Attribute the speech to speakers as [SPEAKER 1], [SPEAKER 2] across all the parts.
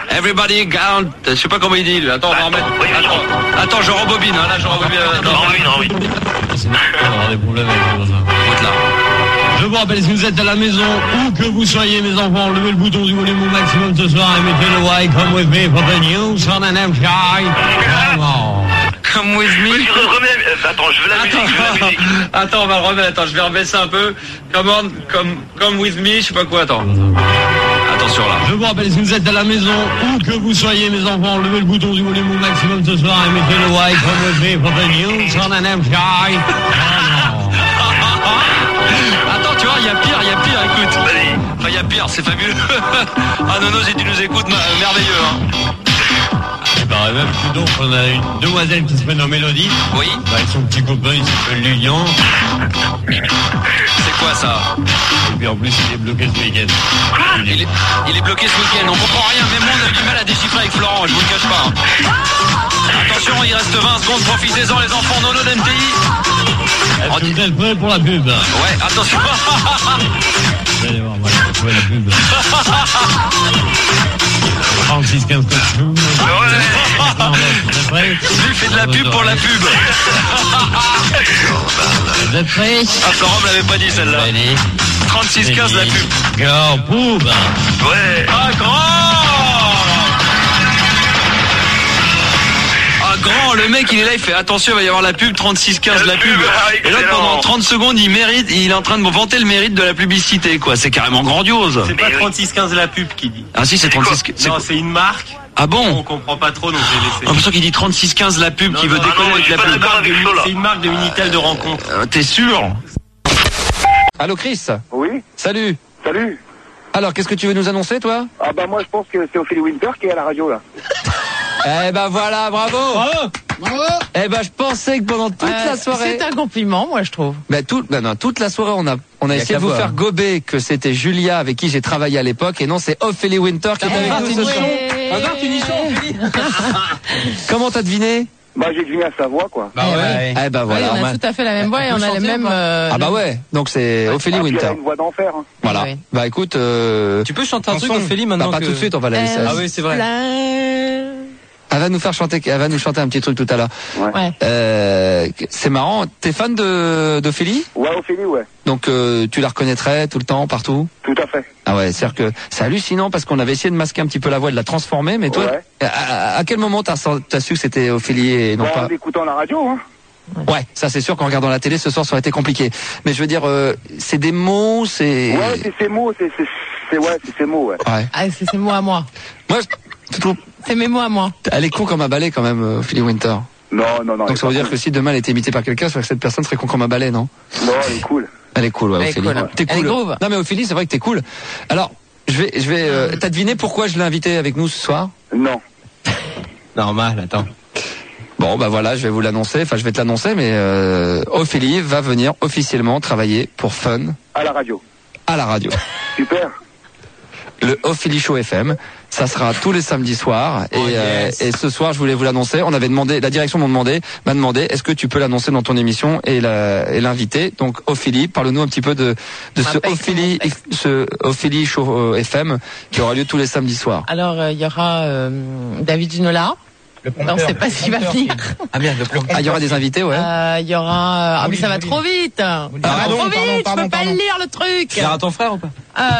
[SPEAKER 1] Everybody count. Je sais pas comment il dit. Lui. Attends, on va remettre. Attends, je rembobine. Hein, là, je rembobine.
[SPEAKER 2] Rembobine.
[SPEAKER 3] C'est on va avoir des problèmes avec ça.
[SPEAKER 1] Écoute là.
[SPEAKER 3] Je vous rappelle, si vous êtes à la maison, où que vous soyez, mes enfants, levez le bouton du volume au maximum ce soir et mettez le Y, come with me for the news on an M sky.
[SPEAKER 1] Come with me.
[SPEAKER 2] Attends, je veux la musique.
[SPEAKER 1] Attends, on va le remettre. Attends, je vais rebaisser un peu. Come with me, je sais pas quoi. Attends. Attention là.
[SPEAKER 3] Je vous rappelle, si vous êtes à la maison, où que vous soyez, mes enfants, levez le bouton du volume au maximum ce soir et mettez le Y, come with me for the news on an M sky.
[SPEAKER 1] Attends, tu vois, il y a pire, écoute. Enfin, il y a pire, c'est fabuleux. Ah Nono, si tu nous écoutes, merveilleux. Hein.
[SPEAKER 3] Il paraît même que donc on a une demoiselle qui se prénomme Mélodie.
[SPEAKER 1] Oui.
[SPEAKER 3] Avec son petit copain, il s'appelle Lilian.
[SPEAKER 1] C'est quoi ça?
[SPEAKER 3] Et puis en plus, il est bloqué ce week-end.
[SPEAKER 1] Il est bloqué ce week-end, on comprend rien, même moi on a eu du mal à déchiffrer avec Florent, je vous le cache pas. Attention, il reste 20 secondes, profitez-en les enfants, Nono d'MTI.
[SPEAKER 3] Est-ce que vous êtes prêts pour la pub?
[SPEAKER 1] Ouais, attention.
[SPEAKER 3] Vous allez voir, moi je vais trouver la pub. 36 15 costumes.
[SPEAKER 1] Lui fait de la pub pour la pub.
[SPEAKER 3] Vous êtes prêts?
[SPEAKER 1] Ah, Florent me l'avait pas dit celle-là. 36-15 la pub.
[SPEAKER 3] Go, pub.
[SPEAKER 2] Ouais.
[SPEAKER 1] Ah, grand, le mec il est là, il fait attention, il va y avoir la pub, 36-15 la pub. Et là pendant 30 secondes il est en train de vanter le mérite de la publicité quoi, c'est carrément grandiose.
[SPEAKER 4] C'est pas 36-15 la pub qui dit.
[SPEAKER 1] Ah si c'est 36-15.
[SPEAKER 4] Non, c'est une marque.
[SPEAKER 1] Ah bon?
[SPEAKER 4] On comprend pas trop donc j'ai laissé.
[SPEAKER 1] J'ai l'impression qu'il dit 36-15 la pub qui veut déconner avec la pub.
[SPEAKER 4] C'est une marque de Minitel de rencontre.
[SPEAKER 1] T'es sûr? Allô Chris?
[SPEAKER 5] Oui.
[SPEAKER 1] Salut.
[SPEAKER 5] Salut.
[SPEAKER 1] Alors qu'est-ce que tu veux nous annoncer toi?
[SPEAKER 5] Ah bah moi je pense que c'est Ophélie Winter qui est à la radio là.
[SPEAKER 1] Eh ben voilà, bravo. Eh ben je pensais que pendant toute la soirée.
[SPEAKER 6] C'est un compliment, moi je trouve.
[SPEAKER 1] Toute la soirée on a essayé de vous faire gober que c'était Julia avec qui j'ai travaillé à l'époque et non c'est Ophélie Winter qui est avec nous ce soir. Comment t'as deviné?
[SPEAKER 5] Bah j'ai deviné à sa voix quoi.
[SPEAKER 1] Bah ouais. Eh ben voilà.
[SPEAKER 6] On a tout à fait la même voix et on a les mêmes.
[SPEAKER 1] Ah bah ouais. Donc c'est Ophélie Winter.
[SPEAKER 5] Elle a une voix d'enfer. Hein.
[SPEAKER 1] Voilà.
[SPEAKER 6] Oui.
[SPEAKER 1] Bah écoute.
[SPEAKER 4] Tu peux chanter un truc Ophélie maintenant?
[SPEAKER 1] Pas tout de suite, on va la laisser.
[SPEAKER 4] Ah oui c'est vrai.
[SPEAKER 1] Elle va nous chanter un petit truc tout à l'heure.
[SPEAKER 6] Ouais.
[SPEAKER 1] C'est marrant. T'es fan d'Ophélie?
[SPEAKER 5] Ouais, Ophélie, ouais.
[SPEAKER 1] Donc tu la reconnaîtrais tout le temps, partout?
[SPEAKER 5] Tout à fait.
[SPEAKER 1] Ah ouais, c'est-à-dire que c'est hallucinant parce qu'on avait essayé de masquer un petit peu la voix, de la transformer, mais toi, à quel moment t'as su que c'était Ophélie et non pas?
[SPEAKER 5] En écoutant la radio, hein.
[SPEAKER 1] Ouais, ça c'est sûr qu'en regardant la télé ce soir ça aurait été compliqué. Mais je veux dire, c'est des mots, c'est.
[SPEAKER 5] Ouais, c'est ces mots, c'est ces mots, ouais.
[SPEAKER 6] Ah, c'est ces mots à moi.
[SPEAKER 1] Moi, je trouve.
[SPEAKER 6] C'est mes mots à moi.
[SPEAKER 1] Elle est con comme un balai quand même, Ophélie Winter.
[SPEAKER 5] Non.
[SPEAKER 1] Donc ça veut dire que si demain elle était imitée par quelqu'un, c'est vrai que cette personne serait con comme un balai, non?
[SPEAKER 5] Non, elle est cool.
[SPEAKER 1] Elle est cool, ouais, Ophélie.
[SPEAKER 6] Cool.
[SPEAKER 1] T'es cool.
[SPEAKER 6] Elle est groove.
[SPEAKER 1] Non mais Ophélie, c'est vrai que t'es cool. Alors, je vais. T'as deviné pourquoi je l'ai invitée avec nous ce soir?
[SPEAKER 5] Non.
[SPEAKER 4] Normal, attends.
[SPEAKER 1] Bon bah voilà, je vais vous l'annoncer. Enfin, je vais te l'annoncer, mais Ophélie va venir officiellement travailler pour Fun.
[SPEAKER 5] À la radio.
[SPEAKER 1] À la radio.
[SPEAKER 5] Super.
[SPEAKER 1] Le Ophélie Show FM. Ça sera tous les samedis soirs et ce soir je voulais vous l'annoncer. On avait demandé, la direction m'a demandé, est-ce que tu peux l'annoncer dans ton émission et l'inviter. Donc Ophélie, parle-nous un petit peu de ce Ophélie Show FM qui aura lieu tous les samedis soirs.
[SPEAKER 6] Alors il y aura David Ginola. On ne sait pas s'il va venir.
[SPEAKER 1] Ah merde, il y aura des invités, ouais.
[SPEAKER 6] Il y aura. Ah mais ça va trop vite. Ça va trop vite. Je peux pas le lire le truc.
[SPEAKER 4] Tu verras ton frère ou pas?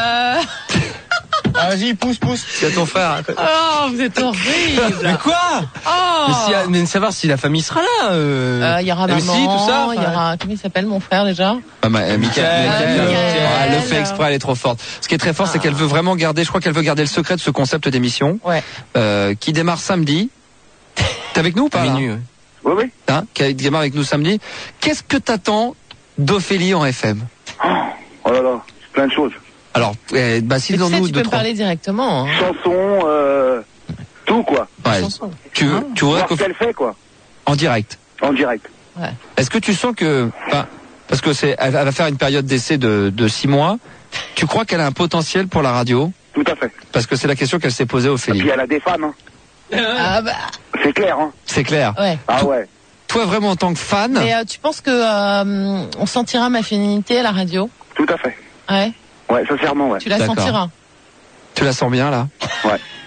[SPEAKER 5] Vas-y, pousse.
[SPEAKER 1] C'est ton frère.
[SPEAKER 6] Oh, vous êtes horrible.
[SPEAKER 4] Mais quoi?
[SPEAKER 6] Oh.
[SPEAKER 4] Mais savoir si la famille sera là.
[SPEAKER 6] Il y aura maman,
[SPEAKER 4] tout ça.
[SPEAKER 6] il y aura, comment il s'appelle mon frère déjà?
[SPEAKER 1] Michael. Elle le fait exprès, elle est trop forte. Ce qui est très fort, c'est qu'elle veut vraiment garder, je crois qu'elle veut garder le secret de ce concept d'émission.
[SPEAKER 6] Ouais.
[SPEAKER 1] Qui démarre samedi. T'es avec nous ou pas?
[SPEAKER 4] Minuit,
[SPEAKER 5] ouais. Oui.
[SPEAKER 1] Hein, qui démarre avec nous samedi. Qu'est-ce que t'attends d'Ophélie en FM?
[SPEAKER 5] Oh là là, plein de choses.
[SPEAKER 1] Alors, cite-nous
[SPEAKER 6] tu peux me parler directement. Hein.
[SPEAKER 5] Chansons, tout quoi.
[SPEAKER 1] Ouais. Tu vois
[SPEAKER 5] ce qu'elle fait quoi.
[SPEAKER 1] En direct.
[SPEAKER 5] En direct.
[SPEAKER 6] Ouais.
[SPEAKER 1] Est-ce que tu sens que, parce que elle va faire une période d'essai de 6 mois. Tu crois qu'elle a un potentiel pour la radio?
[SPEAKER 5] Tout à fait.
[SPEAKER 1] Parce que c'est la question qu'elle s'est posée Ophélie.
[SPEAKER 5] Et puis elle a des fans. Hein.
[SPEAKER 6] Ah bah.
[SPEAKER 5] C'est clair. Hein.
[SPEAKER 1] C'est clair.
[SPEAKER 6] Ouais.
[SPEAKER 5] Ah ouais.
[SPEAKER 1] Toi vraiment en tant que fan.
[SPEAKER 6] Mais tu penses que on sentira ma féminité à la radio?
[SPEAKER 5] Tout à fait.
[SPEAKER 6] Ouais.
[SPEAKER 5] Ouais, sincèrement, ouais.
[SPEAKER 6] Tu la sentiras.
[SPEAKER 1] Tu la sens bien là?
[SPEAKER 5] Ouais.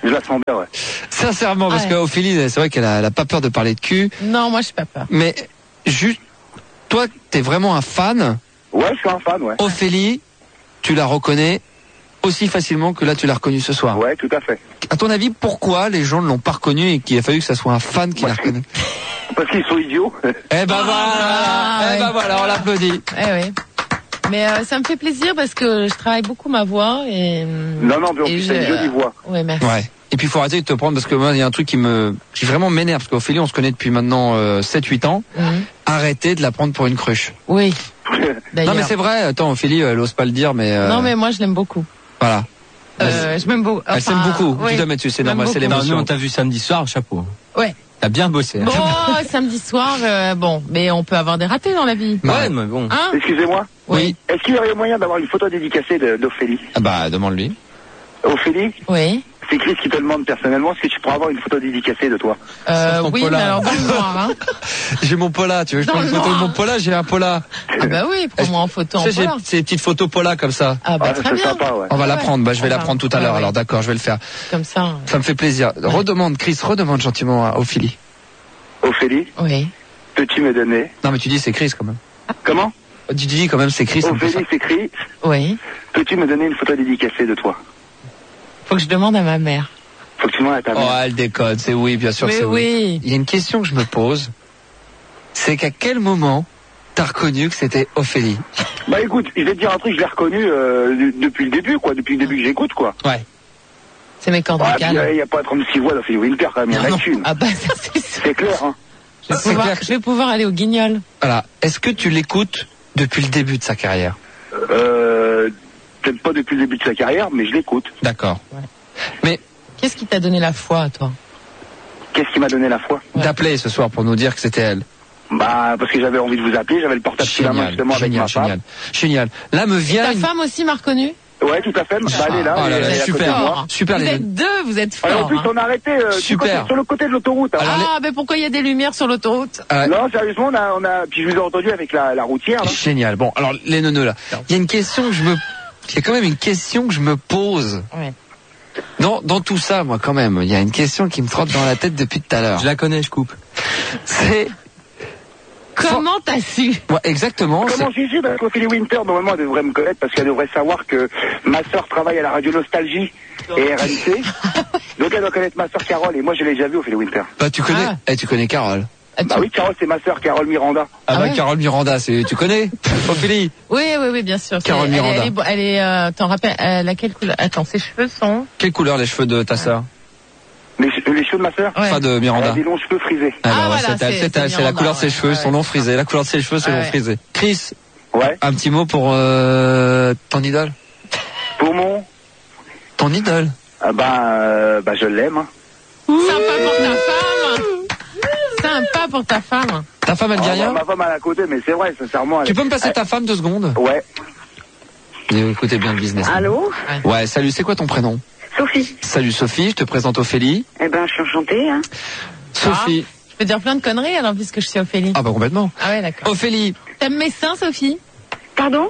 [SPEAKER 5] Je la sens bien, ouais.
[SPEAKER 1] Sincèrement, parce
[SPEAKER 6] Ouais.
[SPEAKER 1] qu'Ophélie, c'est vrai qu'elle a pas peur de parler de cul.
[SPEAKER 6] Non, moi, je suis pas peur.
[SPEAKER 1] Mais juste, toi, t'es vraiment un fan.
[SPEAKER 5] Ouais, je suis un fan, ouais.
[SPEAKER 1] Ophélie, tu la reconnais aussi facilement que là, tu l'as reconnue ce soir.
[SPEAKER 5] Ouais, tout à fait.
[SPEAKER 1] À ton avis, pourquoi les gens ne l'ont pas reconnue et qu'il a fallu que ça soit un fan qui la reconnaisse?
[SPEAKER 5] Parce qu'ils sont idiots.
[SPEAKER 1] Eh ben voilà,
[SPEAKER 6] ouais.
[SPEAKER 1] voilà, on l'applaudit.
[SPEAKER 6] Ouais. Mais ça me fait plaisir parce que je travaille beaucoup ma voix et.
[SPEAKER 5] Non, mais en
[SPEAKER 6] et
[SPEAKER 5] plus, c'est une jolie voix.
[SPEAKER 6] Ouais, merci.
[SPEAKER 1] Ouais. Et puis il faut arrêter de te prendre parce que moi il y a un truc qui vraiment m'énerve parce qu'Ophélie on se connaît depuis maintenant 7-8 ans.
[SPEAKER 6] Mhm.
[SPEAKER 1] Arrêtez de la prendre pour une cruche.
[SPEAKER 6] Oui.
[SPEAKER 1] Non
[SPEAKER 6] D'ailleurs.
[SPEAKER 1] mais c'est vrai, attends Ophélie elle ose pas le dire mais
[SPEAKER 6] Non, mais moi, je l'aime beaucoup.
[SPEAKER 1] voilà.
[SPEAKER 6] Je m'aime beaucoup.
[SPEAKER 1] Elle s'aime beaucoup.
[SPEAKER 6] Oui.
[SPEAKER 1] Tu dois mettre dessus, c'est
[SPEAKER 6] Je l'aime
[SPEAKER 1] normal, c'est
[SPEAKER 6] beaucoup.
[SPEAKER 4] Non, nous,
[SPEAKER 1] l'émotion.
[SPEAKER 4] on t'a vu samedi soir, chapeau.
[SPEAKER 6] Ouais.
[SPEAKER 4] T'as bien bossé.
[SPEAKER 6] Bon, samedi soir, bon, mais on peut avoir des ratés dans la vie.
[SPEAKER 4] Ouais, mais bon.
[SPEAKER 6] Hein?
[SPEAKER 5] Excusez-moi.
[SPEAKER 1] Oui.
[SPEAKER 5] Est-ce qu'il y aurait moyen d'avoir une photo dédicacée d'Ophélie?
[SPEAKER 1] Ah bah demande-lui.
[SPEAKER 5] Ophélie,
[SPEAKER 6] Oui.
[SPEAKER 5] c'est Chris qui te demande personnellement, est-ce que tu pourrais avoir une photo dédicacée de toi?
[SPEAKER 4] ton
[SPEAKER 6] Oui,
[SPEAKER 4] polar.
[SPEAKER 6] mais alors dans le noir, hein.
[SPEAKER 1] J'ai mon pola, tu veux que je
[SPEAKER 6] Dans
[SPEAKER 1] prenne une
[SPEAKER 6] le
[SPEAKER 1] photo de
[SPEAKER 6] noir.
[SPEAKER 1] mon pola? J'ai un pola.
[SPEAKER 6] Ah bah oui, prends-moi en photo en
[SPEAKER 1] Tu sais, j'ai
[SPEAKER 6] polar.
[SPEAKER 1] ces petites photos pola comme ça.
[SPEAKER 6] Ah bah
[SPEAKER 5] Ah,
[SPEAKER 6] très
[SPEAKER 5] c'est
[SPEAKER 6] bien.
[SPEAKER 5] sympa, ouais.
[SPEAKER 1] On va la
[SPEAKER 6] Ouais.
[SPEAKER 1] prendre, bah je vais la
[SPEAKER 6] Ah,
[SPEAKER 1] prendre tout à
[SPEAKER 6] ouais,
[SPEAKER 1] l'heure
[SPEAKER 6] ouais.
[SPEAKER 1] alors d'accord, je vais le faire.
[SPEAKER 6] Comme ça.
[SPEAKER 1] Ça me fait plaisir. Redemande Chris, redemande gentiment à Ophélie.
[SPEAKER 5] Ophélie,
[SPEAKER 6] Oui.
[SPEAKER 5] peux-tu me donner?
[SPEAKER 1] Non mais tu dis c'est Chris quand même.
[SPEAKER 5] Comment?
[SPEAKER 1] Tu dis quand même c'est Chris. on peut
[SPEAKER 5] Ophélie, c'est Chris.
[SPEAKER 6] Oui.
[SPEAKER 5] Peux-tu me donner une photo dédicacée de toi?
[SPEAKER 6] Faut que je demande à ma mère.
[SPEAKER 5] Faut que tu demandes à ta
[SPEAKER 1] Oh,
[SPEAKER 5] mère.
[SPEAKER 1] elle décode, c'est oui, bien sûr,
[SPEAKER 6] Mais
[SPEAKER 1] c'est
[SPEAKER 6] oui.
[SPEAKER 1] Il y a une question que je me pose, c'est qu'à quel moment t'as reconnu que c'était Ophélie?
[SPEAKER 5] Bah écoute, je vais te dire un truc, je l'ai reconnu depuis le début, quoi. Depuis le début que j'écoute, quoi.
[SPEAKER 1] Ouais.
[SPEAKER 6] C'est mes cordes
[SPEAKER 5] Ah, puis,
[SPEAKER 6] vocales.
[SPEAKER 5] il n'y a pas 36 voix d'Ophélie Winter, quand même, il y en a qu'une.
[SPEAKER 6] Ah bah ça c'est sûr.
[SPEAKER 5] C'est clair, hein.
[SPEAKER 6] Je vais pouvoir aller au Guignol.
[SPEAKER 1] Voilà. Est-ce que tu l'écoutes depuis le début de sa carrière?
[SPEAKER 5] Peut-être pas depuis le début de sa carrière, mais je l'écoute.
[SPEAKER 1] D'accord.
[SPEAKER 6] Ouais.
[SPEAKER 1] Mais
[SPEAKER 6] Qu'est-ce qui t'a donné la foi à toi?
[SPEAKER 5] Qu'est-ce qui m'a donné la foi?
[SPEAKER 1] d'appeler ce soir pour nous dire que c'était elle.
[SPEAKER 5] Bah, parce que j'avais envie de vous appeler, j'avais le portable sous la main, justement, avec ma femme.
[SPEAKER 1] Génial. Là me vient
[SPEAKER 6] Ta
[SPEAKER 1] une...
[SPEAKER 6] femme aussi m'a reconnu?
[SPEAKER 5] Ouais, tout à fait. Bah, elle est là,
[SPEAKER 1] Oh là là,
[SPEAKER 5] elle est à côté de
[SPEAKER 1] super.
[SPEAKER 5] moi.
[SPEAKER 1] Super
[SPEAKER 6] Vous
[SPEAKER 1] les
[SPEAKER 6] êtes deux, vous êtes
[SPEAKER 5] Alors, en
[SPEAKER 6] forts.
[SPEAKER 5] plus,
[SPEAKER 6] hein.
[SPEAKER 5] on a arrêté
[SPEAKER 1] Super.
[SPEAKER 5] sur le côté de l'autoroute. Hein.
[SPEAKER 6] Ah, mais pourquoi il y a des lumières sur l'autoroute?
[SPEAKER 5] Non, sérieusement, on a, puis je vous ai entendu avec la routière, là.
[SPEAKER 1] Génial. Bon, alors les neuneux là. Il y a une question que il y a quand même une question que je me pose.
[SPEAKER 6] Ouais.
[SPEAKER 1] Dans tout ça, moi quand même, il y a une question qui me trotte dans la tête depuis tout à l'heure.
[SPEAKER 4] Je la connais, je coupe.
[SPEAKER 1] C'est
[SPEAKER 6] Comment t'as su?
[SPEAKER 1] ouais, exactement.
[SPEAKER 5] Comment j'ai su? Parce qu'Ophélie Winter, normalement, elle devrait me connaître parce qu'elle devrait savoir que ma sœur travaille à la radio Nostalgie et RMC. Donc elle doit connaître ma sœur Carole et moi je l'ai déjà vue, Ophélie Winter.
[SPEAKER 1] Bah tu connais,
[SPEAKER 6] Ah.
[SPEAKER 1] tu connais Carole.
[SPEAKER 6] Ah,
[SPEAKER 5] Bah oui, Carole, c'est ma sœur, Carole Miranda.
[SPEAKER 1] Ah bah
[SPEAKER 6] ouais.
[SPEAKER 1] Carole Miranda, tu connais Ophélie.
[SPEAKER 6] Oui, bien sûr.
[SPEAKER 1] Carole Miranda.
[SPEAKER 6] Elle est, t'en rappelles, elle a quelle couleur? Attends, ses cheveux sont?
[SPEAKER 1] Quelle couleur les cheveux de ta sœur?
[SPEAKER 5] Les cheveux de ma sœur?
[SPEAKER 6] Ouais.
[SPEAKER 1] Enfin de
[SPEAKER 5] Elle a
[SPEAKER 1] Miranda.
[SPEAKER 5] des longs cheveux frisés.
[SPEAKER 1] Ah, bah,
[SPEAKER 6] Ah,
[SPEAKER 1] ouais,
[SPEAKER 6] voilà,
[SPEAKER 1] c'est elle,
[SPEAKER 6] c'est
[SPEAKER 1] c'est elle, c'est la
[SPEAKER 6] Miranda,
[SPEAKER 1] couleur de ses
[SPEAKER 6] ouais,
[SPEAKER 1] cheveux,
[SPEAKER 6] ouais.
[SPEAKER 1] son long frisé. La couleur de ses cheveux, c'est
[SPEAKER 6] Ah,
[SPEAKER 1] long
[SPEAKER 6] ouais.
[SPEAKER 1] frisé. Chris,
[SPEAKER 5] Ouais.
[SPEAKER 1] un petit mot pour ton idole.
[SPEAKER 5] Pour mon,
[SPEAKER 1] Ton idole.
[SPEAKER 5] bah je l'aime. Hein.
[SPEAKER 6] Sympa pour ta femme. Sympa pour ta femme.
[SPEAKER 1] Ta femme, elle dit
[SPEAKER 5] Oh,
[SPEAKER 1] rien.
[SPEAKER 5] bah, ma femme à côté, mais c'est vrai, sincèrement.
[SPEAKER 1] Tu peux me passer ta femme 2 secondes?
[SPEAKER 5] Ouais.
[SPEAKER 1] Écoutez bien le business.
[SPEAKER 7] Allô?
[SPEAKER 1] Ouais, salut, c'est quoi ton prénom?
[SPEAKER 7] Sophie.
[SPEAKER 1] Salut Sophie, je te présente Ophélie.
[SPEAKER 7] Eh ben, je suis enchantée, hein.
[SPEAKER 1] Sophie.
[SPEAKER 6] Je peux dire plein de conneries alors puisque je suis Ophélie.
[SPEAKER 1] Ah bah complètement.
[SPEAKER 6] Ah ouais, d'accord.
[SPEAKER 1] Ophélie,
[SPEAKER 6] T'aimes mes seins, Sophie?
[SPEAKER 7] Pardon?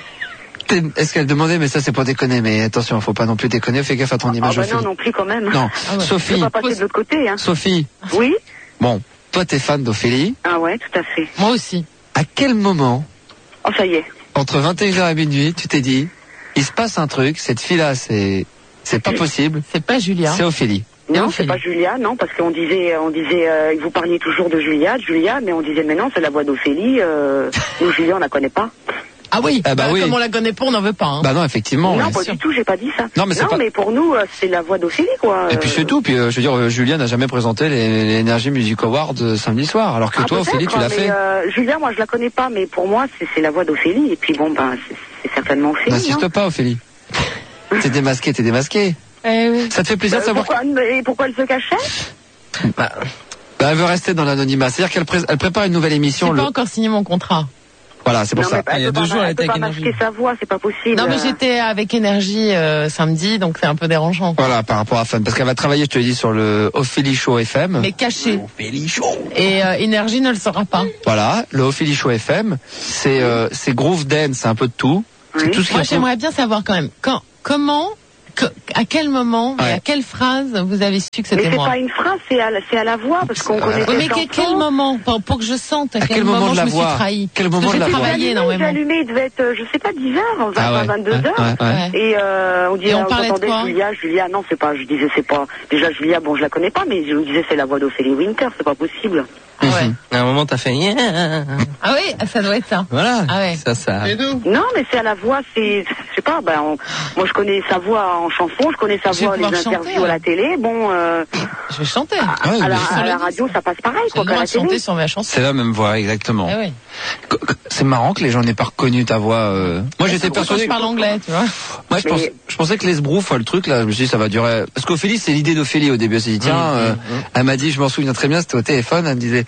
[SPEAKER 1] est-ce qu'elle demandait, mais ça c'est pas déconner, mais attention, faut pas non plus déconner, fais gaffe à ton
[SPEAKER 7] Ah
[SPEAKER 1] image
[SPEAKER 7] bah
[SPEAKER 1] Ophélie.
[SPEAKER 7] non plus quand même.
[SPEAKER 1] Non,
[SPEAKER 6] Ah ouais.
[SPEAKER 7] Je
[SPEAKER 1] Sophie,
[SPEAKER 7] peux pas passer de l'autre côté, hein.
[SPEAKER 1] Sophie,
[SPEAKER 7] Oui?
[SPEAKER 1] bon, toi t'es fan d'Ophélie.
[SPEAKER 7] Ah ouais, tout à fait.
[SPEAKER 6] Moi aussi.
[SPEAKER 1] À quel moment,
[SPEAKER 7] Oh, ça y est.
[SPEAKER 1] entre 21h et minuit, tu t'es dit, il se passe un truc, cette fille-là, c'est pas possible,
[SPEAKER 6] C'est pas Julia.
[SPEAKER 1] c'est Ophélie.
[SPEAKER 7] Non,
[SPEAKER 6] Ophélie.
[SPEAKER 7] c'est pas Julia, non, parce qu'on disait, vous parliez toujours de Julia, mais on disait, mais non, c'est la voix d'Ophélie, nous, Julia, on la connaît pas.
[SPEAKER 6] Ah oui.
[SPEAKER 1] Ah bah oui.
[SPEAKER 6] Comme on la connaît pas, on n'en veut pas. Hein.
[SPEAKER 1] Bah non, effectivement.
[SPEAKER 7] non,
[SPEAKER 1] ouais.
[SPEAKER 7] pas du tout, j'ai pas dit ça.
[SPEAKER 1] Non, mais c'est pas-
[SPEAKER 7] mais pour nous, c'est la voix d'Ophélie, quoi.
[SPEAKER 1] Et puis c'est tout, puis je veux dire, Julien n'a jamais présenté les Energy Music Awards samedi soir, alors que
[SPEAKER 7] Ah,
[SPEAKER 1] toi, Ophélie,
[SPEAKER 7] peut-être,
[SPEAKER 1] tu l'as
[SPEAKER 7] mais,
[SPEAKER 1] fait.
[SPEAKER 7] Julia, moi, je la connais pas, mais pour moi, c'est la voix d'Ophélie, et puis bon, ben, c'est certainement Ophélie,
[SPEAKER 1] N'insiste
[SPEAKER 7] hein.
[SPEAKER 1] pas, Ophélie. T'es démasqué.
[SPEAKER 6] Eh oui.
[SPEAKER 1] Ça te fait plaisir de savoir
[SPEAKER 7] Pourquoi elle se cachait?
[SPEAKER 1] Bah, elle veut rester dans l'anonymat. C'est-à-dire qu'elle prépare une nouvelle
[SPEAKER 6] J'ai
[SPEAKER 1] émission.
[SPEAKER 6] pas encore signé mon contrat.
[SPEAKER 1] Voilà, c'est pour
[SPEAKER 7] Non,
[SPEAKER 1] ça.
[SPEAKER 7] mais
[SPEAKER 4] Il y a 2 jours, elle était
[SPEAKER 7] peut
[SPEAKER 4] avec
[SPEAKER 7] pas
[SPEAKER 4] Énergie.
[SPEAKER 7] masquer sa voix, c'est pas possible.
[SPEAKER 6] Non, mais j'étais avec Énergie samedi, donc c'est un peu dérangeant.
[SPEAKER 1] Voilà, par rapport à Fun. Parce qu'elle va travailler, je te l'ai dit, sur le Ophélie Show FM.
[SPEAKER 6] Mais caché.
[SPEAKER 1] Ophélie Show.
[SPEAKER 6] Et Énergie ne le saura pas.
[SPEAKER 1] Voilà, le Ophélie Show FM. C'est groove dance, c'est un peu de tout. C'est
[SPEAKER 7] Oui.
[SPEAKER 1] tout ce qu'il y
[SPEAKER 6] Moi,
[SPEAKER 1] a.
[SPEAKER 6] j'aimerais bien savoir quand même, comment À quel moment, et à quelle phrase vous avez su que c'était moi?
[SPEAKER 7] Mais c'est pas une phrase, c'est à la voix, parce qu'on connaît.
[SPEAKER 6] Oui, mais quel moment, pour que je sente à quel moment je me suis trahi?
[SPEAKER 1] Quel moment de la voix?
[SPEAKER 6] Travaillé énormément.
[SPEAKER 7] J'ai allumé, il devait être, je sais pas, 10 heures, 22 heures. Et on entendait Julia, non, c'est pas, je disais c'est pas, déjà Julia, bon, je la connais pas, mais je me disais c'est la voix d'Ophélie Winter, c'est pas possible.
[SPEAKER 6] Ah ouais.
[SPEAKER 4] À un moment, t'as fait.
[SPEAKER 6] Ah oui, ça doit être ça.
[SPEAKER 4] Voilà.
[SPEAKER 6] Ah ouais.
[SPEAKER 4] Ça.
[SPEAKER 7] Non, mais c'est à la voix, je sais pas, moi je connais sa voix en chanson, je connais sa voix les interviews à la télé, bon.
[SPEAKER 6] Je vais chanter.
[SPEAKER 7] À la radio, ça passe pareil, quoi, qu'à la télé.
[SPEAKER 6] Chanter sur ma chanson.
[SPEAKER 1] C'est la même voix, exactement.
[SPEAKER 6] Ah oui.
[SPEAKER 1] C'est marrant que les gens n'aient pas reconnu ta voix. Moi, j'étais persuadé.
[SPEAKER 6] Je parle anglais, tu vois.
[SPEAKER 1] Moi, je pensais que les sbroufs, le truc là, je me suis dit ça va durer. Parce qu'Ophélie, c'est l'idée d'Ophélie au début. Elle s'est dit tiens, elle m'a dit, je m'en souviens très bien, c'était au téléphone, elle me disait.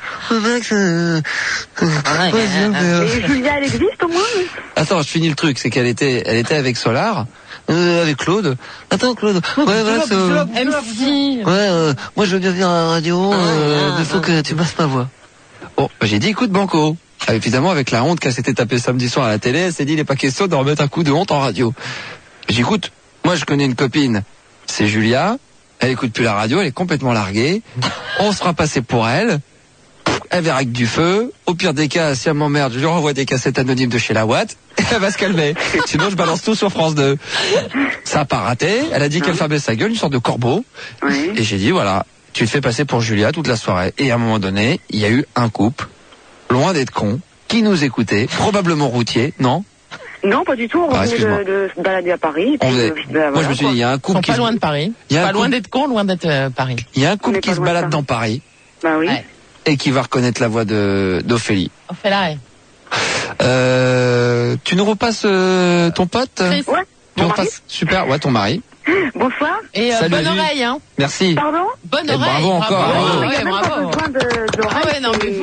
[SPEAKER 7] Et Julia, elle existe au moins?
[SPEAKER 1] Attends, je finis le truc, c'est qu'elle était avec Solar. Avec Claude. Attends, Claude. Ouais, voilà,
[SPEAKER 6] MC.
[SPEAKER 1] moi, je veux bien venir à la radio, il faut que tu passes ma voix. Bon, j'ai dit, écoute, Banco. Évidemment, avec la honte qu'elle s'était tapée samedi soir à la télé, elle s'est dit, il n'est pas question de remettre un coup de honte en radio. J'ai dit, écoute, moi, je connais une copine, c'est Julia. Elle écoute plus la radio, elle est complètement larguée. On se fera passer pour elle. Elle verra avec du feu. Au pire des cas, si elle m'emmerde, je lui renvoie des cassettes anonymes de chez la Watt. Et elle va se calmer. Sinon, je balance tout sur France 2. Ça a pas raté. Elle a dit qu'elle fermait sa gueule, une sorte de corbeau.
[SPEAKER 7] Oui.
[SPEAKER 1] Et j'ai dit, voilà, tu te fais passer pour Julia toute la soirée. Et à un moment donné, il y a eu un couple, loin d'être con, qui nous écoutait, probablement routier, non?
[SPEAKER 7] Non, pas du tout. On venait de se balader à Paris.
[SPEAKER 1] Moi, je me suis dit, il y a un couple
[SPEAKER 6] qui pas loin de Paris. Pas loin d'être con, loin d'être Paris.
[SPEAKER 1] Il y a un couple qui se balade dans Paris.
[SPEAKER 7] Bah oui.
[SPEAKER 6] Ouais.
[SPEAKER 1] Et qui va reconnaître la voix d'Ophélie.
[SPEAKER 6] Ophélie.
[SPEAKER 1] Tu nous repasses ton pote?
[SPEAKER 6] Chris.
[SPEAKER 7] Ouais.
[SPEAKER 1] Tu repasses, super, ouais, ton mari.
[SPEAKER 7] Bonsoir.
[SPEAKER 6] Et bonne oreille, hein.
[SPEAKER 1] Merci.
[SPEAKER 7] Pardon?
[SPEAKER 6] Bonne
[SPEAKER 1] Et
[SPEAKER 6] oreille.
[SPEAKER 1] bravo encore.
[SPEAKER 6] Bravo.
[SPEAKER 7] Il n'y a même pas besoin d'oreille.
[SPEAKER 6] Ah ouais, non, mais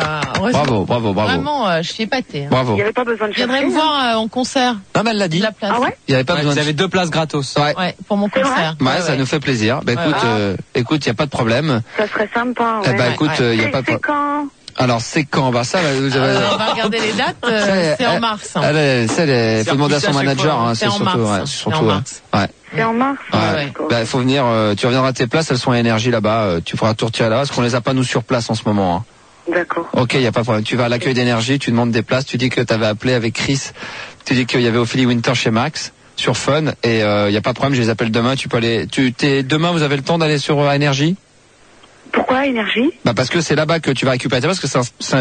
[SPEAKER 6] vous,
[SPEAKER 1] Bravo.
[SPEAKER 6] vraiment, je suis épatée. Hein.
[SPEAKER 1] Bravo.
[SPEAKER 7] Il n'y avait pas besoin de
[SPEAKER 6] Je viendrai me voir en concert.
[SPEAKER 1] Non, mais elle l'a dit.
[SPEAKER 6] La place.
[SPEAKER 7] Ah ouais?
[SPEAKER 1] Il n'y avait pas besoin
[SPEAKER 4] Vous avez 2 places gratos.
[SPEAKER 6] Ouais, pour mon concert.
[SPEAKER 1] Ouais, ça nous fait plaisir. Bah écoute, il n'y a pas de problème.
[SPEAKER 7] Ça serait sympa.
[SPEAKER 1] Eh ben écoute, il n'y a pas de
[SPEAKER 7] C'est
[SPEAKER 1] problème.
[SPEAKER 7] quand?
[SPEAKER 1] Alors c'est quand? Bah ça,
[SPEAKER 6] On va regarder les dates, c'est en mars.
[SPEAKER 1] Faut demander à son manager, hein,
[SPEAKER 6] c'est surtout.
[SPEAKER 1] C'est
[SPEAKER 6] en mars.
[SPEAKER 1] Ouais.
[SPEAKER 7] C'est en mars.
[SPEAKER 1] Ouais. Bah faut venir, tu reviendras à tes places, elles sont à Énergie là-bas, tu feras tout retirer là, parce qu'on les a pas nous sur place en ce moment. Hein.
[SPEAKER 7] D'accord.
[SPEAKER 1] Ok, il y a pas de problème. Tu vas à l'accueil d'Énergie, tu demandes des places, tu dis que tu avais appelé avec Chris, tu dis qu'il y avait Ophélie Winter chez Max sur Fun, et il y a pas de problème, je les appelle demain. Tu peux aller. Demain, vous avez le temps d'aller sur Énergie?
[SPEAKER 7] Pourquoi Énergie?
[SPEAKER 1] Bah parce que c'est là-bas que tu vas récupérer parce que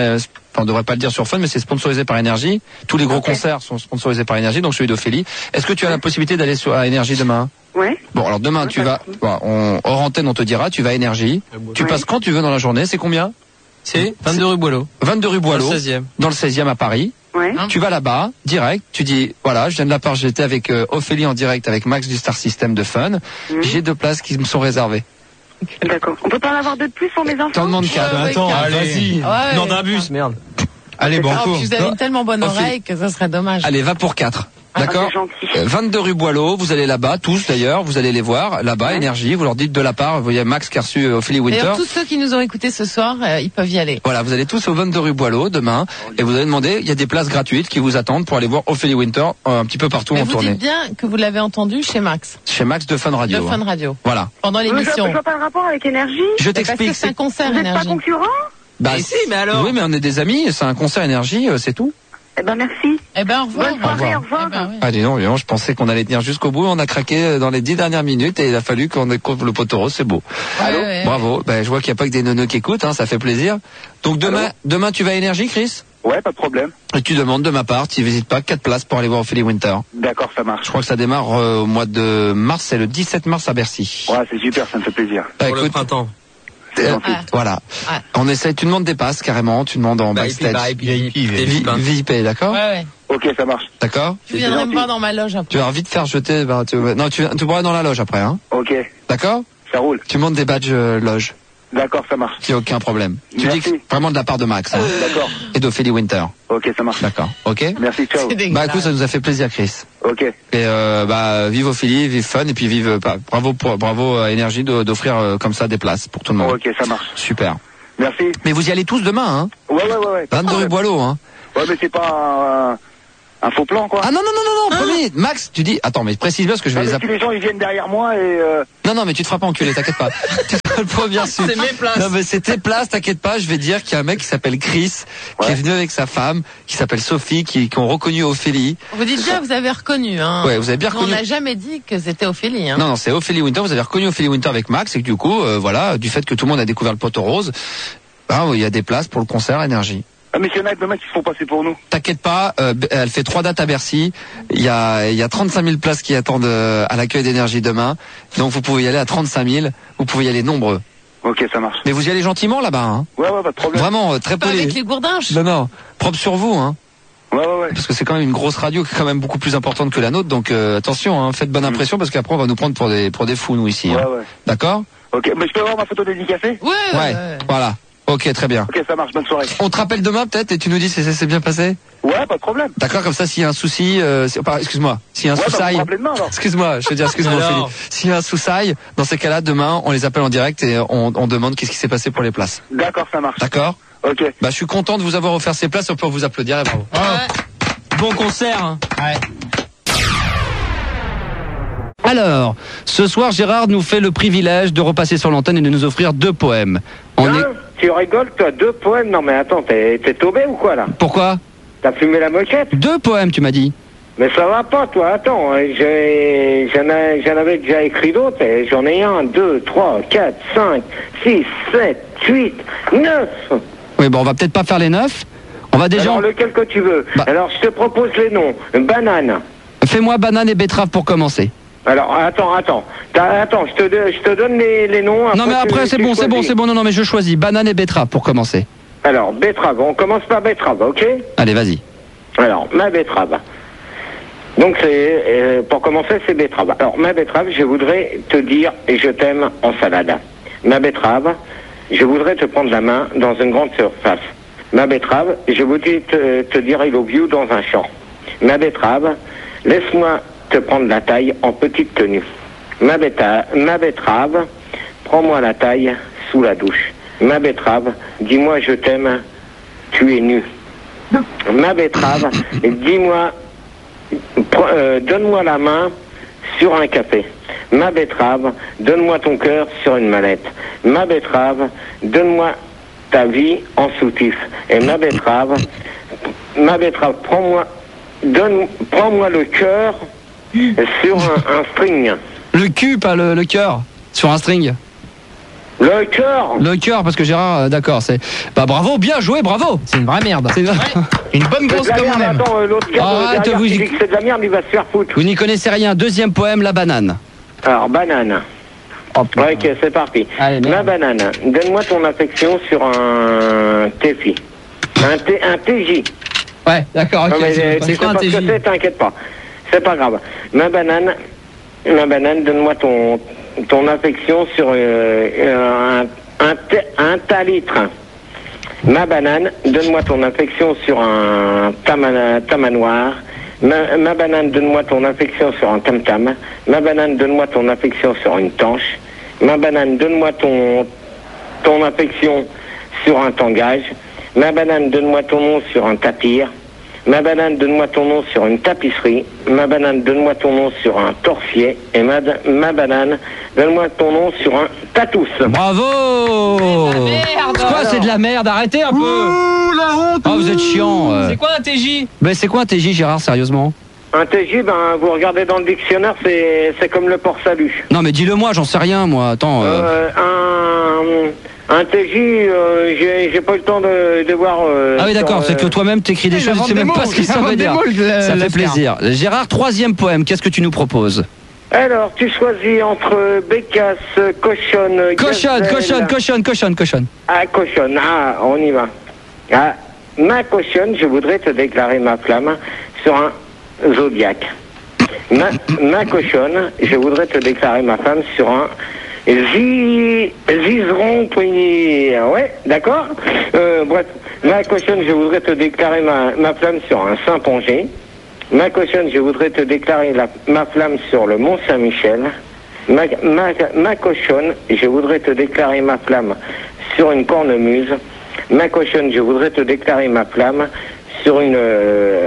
[SPEAKER 1] on devrait pas le dire sur Fun, mais c'est sponsorisé par Énergie. Tous les gros concerts sont sponsorisés par Énergie, donc celui d'Ophélie. Est-ce que tu as la possibilité d'aller à Énergie demain?
[SPEAKER 7] Ouais.
[SPEAKER 1] Bon, alors demain tu vas, hors antenne on te dira, tu vas à Énergie. Tu passes quand tu veux dans la journée, c'est combien?
[SPEAKER 4] C'est 22 rue Boileau.
[SPEAKER 1] 22 rue Boileau.
[SPEAKER 4] Dans le 16e.
[SPEAKER 1] Dans le 16e à Paris.
[SPEAKER 7] Ouais.
[SPEAKER 1] Tu vas là-bas, direct, tu dis, voilà, je viens de la part, j'étais avec Ophélie en direct avec Max du Star System de Fun. J'ai 2 places qui me sont réservées.
[SPEAKER 7] D'accord. On peut pas en avoir 2 de plus pour mes enfants?
[SPEAKER 1] T'en demandes 4.
[SPEAKER 4] Attends, vas-y.
[SPEAKER 6] Ouais.
[SPEAKER 4] Non, d'un bus, merde.
[SPEAKER 1] Allez, Banco.
[SPEAKER 6] Vous avez une tellement bonne oreille que ça serait dommage.
[SPEAKER 1] Allez, va pour 4. D'accord?
[SPEAKER 7] C'est gentil.
[SPEAKER 1] 22 rue Boileau, vous allez là-bas, tous d'ailleurs, vous allez les voir, là-bas, Énergie, vous leur dites de la part, vous voyez Max qui a reçu Ophélie Winter.
[SPEAKER 6] D'ailleurs, tous ceux qui nous ont écoutés ce soir, ils peuvent y aller.
[SPEAKER 1] Voilà, vous allez tous au 22 rue Boileau demain, et vous allez demander, il y a des places gratuites qui vous attendent pour aller voir Ophélie Winter un petit peu partout
[SPEAKER 6] Mais
[SPEAKER 1] en
[SPEAKER 6] vous
[SPEAKER 1] tournée.
[SPEAKER 6] dites bien que vous l'avez entendu chez Max.
[SPEAKER 1] Chez Max de Fun Radio.
[SPEAKER 6] De Fun Radio.
[SPEAKER 1] Voilà.
[SPEAKER 6] Pendant
[SPEAKER 7] Je
[SPEAKER 6] l'émission.
[SPEAKER 7] vois pas le rapport avec Énergie.
[SPEAKER 1] Je
[SPEAKER 6] Parce
[SPEAKER 1] t'explique.
[SPEAKER 6] que c'est un concert
[SPEAKER 7] Vous n'êtes pas
[SPEAKER 6] Énergie.
[SPEAKER 7] concurrents?
[SPEAKER 1] Bah,
[SPEAKER 4] Mais si, mais alors.
[SPEAKER 1] Oui, mais on est des amis, c'est un concert Énergie, c'est tout.
[SPEAKER 7] Eh ben merci.
[SPEAKER 6] Eh ben, au revoir.
[SPEAKER 7] Bonne soirée, au revoir.
[SPEAKER 6] Eh ben, oui.
[SPEAKER 1] Ah, dis donc, je pensais qu'on allait tenir jusqu'au bout, on a craqué dans les 10 dernières minutes et il a fallu qu'on découvre le poteau rose, c'est beau.
[SPEAKER 6] Ouais.
[SPEAKER 1] Bravo. Ben, je vois qu'il n'y a pas que des neuneux qui écoutent, hein, ça fait plaisir. Donc demain tu vas à Énergie, Chris?
[SPEAKER 5] Ouais, pas de problème.
[SPEAKER 1] Et tu demandes de ma part, tu n'hésites pas, 4 places pour aller voir Ophélie Winter.
[SPEAKER 5] D'accord, ça marche.
[SPEAKER 1] Je crois que ça démarre au mois de mars, c'est le 17 mars à Bercy.
[SPEAKER 5] Ouais, c'est super, ça me fait plaisir.
[SPEAKER 1] Bah,
[SPEAKER 4] Pour le
[SPEAKER 1] écoute,
[SPEAKER 4] printemps.
[SPEAKER 5] C'est gentil.
[SPEAKER 1] voilà.
[SPEAKER 6] Ouais.
[SPEAKER 1] On essaie, tu demandes des passes carrément, tu demandes en backstage.
[SPEAKER 4] VIP, hein.
[SPEAKER 1] VIP, d'accord?
[SPEAKER 6] Ouais.
[SPEAKER 5] Ok, ça marche.
[SPEAKER 1] D'accord?
[SPEAKER 6] Tu viendrais me voir dans ma loge après.
[SPEAKER 1] Tu vas vite faire jeter, non, tu pourras dans la loge après, hein?
[SPEAKER 5] Ok,
[SPEAKER 1] D'accord?
[SPEAKER 5] ça roule.
[SPEAKER 1] Tu montes des badges loge.
[SPEAKER 5] D'accord, ça marche.
[SPEAKER 1] Il n'y a aucun problème. Tu
[SPEAKER 5] Merci.
[SPEAKER 1] dis que vraiment de la part de Max, hein,
[SPEAKER 5] D'accord.
[SPEAKER 1] et d'Ophélie Winter.
[SPEAKER 5] Ok, ça marche.
[SPEAKER 1] D'accord. Ok?
[SPEAKER 5] Merci, ciao.
[SPEAKER 6] C'est
[SPEAKER 1] Bah
[SPEAKER 6] dégueulasse.
[SPEAKER 1] écoute, ça nous a fait plaisir, Chris.
[SPEAKER 5] Ok.
[SPEAKER 1] Et vive Ophélie, vive Fun, et puis vive, bravo à Énergie d'offrir comme ça des places pour tout le monde.
[SPEAKER 5] Ok, ça marche.
[SPEAKER 1] Super.
[SPEAKER 5] Merci.
[SPEAKER 1] Mais vous y allez tous demain, hein?
[SPEAKER 5] Ouais.
[SPEAKER 1] 22 rue Boileau, hein?
[SPEAKER 5] Ouais, mais c'est pas Un faux plan, quoi.
[SPEAKER 1] Ah non, premier. Max, tu dis, attends, mais précise bien ce que je vais les appeler.
[SPEAKER 5] Si les gens, ils viennent derrière moi et...
[SPEAKER 1] Non, mais tu te feras pas enculer, t'inquiète pas. Tu feras le premier suite.
[SPEAKER 4] C'est mes places.
[SPEAKER 1] Non, mais c'est tes places, t'inquiète pas, je vais dire qu'il y a un mec qui s'appelle Chris, qui est venu avec sa femme, qui s'appelle Sophie, qui ont reconnu Ophélie.
[SPEAKER 6] Vous dites bien, vous avez reconnu, hein.
[SPEAKER 1] Ouais, vous avez bien reconnu.
[SPEAKER 6] On n'a jamais dit que c'était Ophélie, hein.
[SPEAKER 1] Non, c'est Ophélie Winter, vous avez reconnu Ophélie Winter avec Max, et que du coup, voilà, du fait que tout le monde a découvert le poteau rose, il y a des places pour le concert Énergie.
[SPEAKER 5] Ah, mais s'il y en a demain qui se font passer pour nous.
[SPEAKER 1] T'inquiète pas, elle fait 3 dates à Bercy. Il y a 35 000 places qui attendent à l'accueil d'Énergie demain. Donc vous pouvez y aller à 35 000. Vous pouvez y aller nombreux.
[SPEAKER 5] Ok, ça marche.
[SPEAKER 1] Mais vous y allez gentiment là-bas, hein.
[SPEAKER 5] Ouais, pas de problème.
[SPEAKER 1] Vraiment, très
[SPEAKER 6] pas
[SPEAKER 1] poli.
[SPEAKER 6] avec les gourdinches.
[SPEAKER 1] Non, propre sur vous, hein.
[SPEAKER 5] Ouais.
[SPEAKER 1] Parce que c'est quand même une grosse radio qui est quand même beaucoup plus importante que la nôtre. Donc attention, hein, faites bonne impression parce qu'après on va nous prendre pour des fous nous ici.
[SPEAKER 5] Ouais.
[SPEAKER 1] D'accord.
[SPEAKER 5] Ok, mais je peux avoir ma photo dédicacée?
[SPEAKER 1] Ouais. Voilà. Ok, très bien.
[SPEAKER 5] Ok, ça marche, bonne soirée.
[SPEAKER 1] On te rappelle demain peut-être et tu nous dis si ça s'est bien passé?
[SPEAKER 5] Ouais, pas de problème.
[SPEAKER 1] D'accord, comme ça s'il y a un souci, excuse-moi, s'il y a un souci, excuse-moi, je veux dire, excuse-moi Philippe. S'il y a un souci, dans ces cas-là, demain, on les appelle en direct et on demande qu'est-ce qui s'est passé pour les places.
[SPEAKER 5] D'accord, ça marche.
[SPEAKER 1] D'accord?
[SPEAKER 5] Ok.
[SPEAKER 1] Bah, je suis content de vous avoir offert ces places, on peut vous applaudir, et bravo.
[SPEAKER 4] Bon concert, hein. Ouais.
[SPEAKER 1] Alors, ce soir, Gérard nous fait le privilège de repasser sur l'antenne et de nous offrir 2 poèmes.
[SPEAKER 8] Tu rigoles, toi, 2 poèmes? Non mais attends, t'es tombé ou quoi là?
[SPEAKER 1] Pourquoi?
[SPEAKER 8] T'as fumé la moquette?
[SPEAKER 1] 2 poèmes, tu m'as dit.
[SPEAKER 8] Mais ça va pas, toi, attends, j'en avais déjà écrit d'autres, et j'en ai 1, 2, 3, 4, 5, 6, 7, 8, 9.
[SPEAKER 1] Oui, bon, on va peut-être pas faire les 9. On va déjà...
[SPEAKER 8] Alors, lequel que tu veux. Alors, je te propose les noms. Banane.
[SPEAKER 1] Fais-moi banane et betterave pour commencer.
[SPEAKER 8] Alors, attends, je te donne les noms.
[SPEAKER 1] Non, mais après, c'est bon, non, mais je choisis banane et betterave pour commencer.
[SPEAKER 8] Alors, betterave, on commence par betterave, ok?
[SPEAKER 1] Allez, vas-y.
[SPEAKER 8] Alors, ma betterave. Donc, pour commencer, c'est betterave. Alors, ma betterave, je voudrais te dire je t'aime en salade. Ma betterave, je voudrais te prendre la main dans une grande surface. Ma betterave, je voudrais te dire I love you dans un champ. Ma betterave, laisse-moi te prendre la taille en petite tenue. Ma betterave, prends-moi la taille sous la douche. Ma betterave, dis-moi je t'aime, tu es nu. Ma betterave, dis-moi, donne-moi la main sur un café. Ma betterave, donne-moi ton cœur sur une mallette. Ma betterave, donne-moi ta vie en soutif. Et ma betterave, prends-moi le cœur sur un string.
[SPEAKER 1] Le cul, pas le cœur. Sur un string.
[SPEAKER 8] Le cœur.
[SPEAKER 1] Le cœur, parce que Gérard, d'accord, c'est... Bah bravo, bien joué, bravo.
[SPEAKER 4] C'est une vraie merde.
[SPEAKER 1] C'est
[SPEAKER 4] une bonne grosse comme on aime.
[SPEAKER 8] Attends, l'autre gars qui dit que c'est de la merde, il va se faire foutre.
[SPEAKER 1] Vous n'y connaissez rien. 2e poème, la banane.
[SPEAKER 8] Alors, banane. Ouais, ok, c'est parti.
[SPEAKER 1] Allez,
[SPEAKER 8] ma banane, donne-moi ton affection sur un TFI. Un TJ.
[SPEAKER 1] Ouais, d'accord, ok.
[SPEAKER 8] Non, mais tu sais pas ce que c'est, t'inquiète pas. C'est pas grave. Ma banane, donne-moi ton affection sur un talitre. Ma banane, donne-moi ton affection sur un tamanoir. Ma banane, donne-moi ton affection sur un tam-tam. Ma banane, donne-moi ton affection sur une tanche. Ma banane, donne-moi ton affection sur un tangage. Ma banane, donne-moi ton nom sur un tapir. Ma banane, donne-moi ton nom sur une tapisserie. Ma banane, donne-moi ton nom sur un torsier. Et ma banane, donne-moi ton nom sur un tatous.
[SPEAKER 1] Bravo! C'est de la merde, arrêtez un peu.
[SPEAKER 4] Ouh, la honte.
[SPEAKER 1] Oh, vous êtes chiant.
[SPEAKER 4] C'est quoi un TJ?
[SPEAKER 1] Mais c'est quoi un TJ, Gérard, sérieusement?
[SPEAKER 8] Un TJ, vous regardez dans le dictionnaire, c'est comme le port-salut.
[SPEAKER 1] Non, mais dis-le-moi, j'en sais rien, moi. Attends.
[SPEAKER 8] Un TJ, j'ai pas eu le temps de voir...
[SPEAKER 1] ah oui, d'accord, c'est que toi-même t'écris des choses, tu sais même pas ce que ça veut dire. Ça fait plaisir. Gérard, 3e poème, qu'est-ce que tu nous proposes?
[SPEAKER 8] Alors, tu choisis entre bécasse, cochonne,
[SPEAKER 1] cochonne.
[SPEAKER 8] Ah, cochonne, on y va. Ah, ma cochonne, je voudrais te déclarer ma flamme sur un zodiaque. Ma cochonne, je voudrais te déclarer ma femme sur un ziseron poignet. Ouais, d'accord. Bref, ma cochonne, je voudrais te déclarer ma flamme sur un Saint-Pongé. Ma cochonne, je voudrais te déclarer ma flamme sur le Mont Saint-Michel. Ma cochonne, je voudrais te déclarer ma flamme sur une cornemuse. Ma cochonne, je voudrais te déclarer ma flamme sur une